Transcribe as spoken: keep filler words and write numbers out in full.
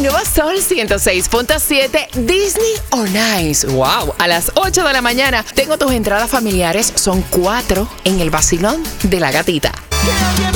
nuevo Sol ciento seis punto siete, Disney on Ice. Wow, a las ocho de la mañana tengo tus entradas familiares, son cuatro en el vacilón de la gatita.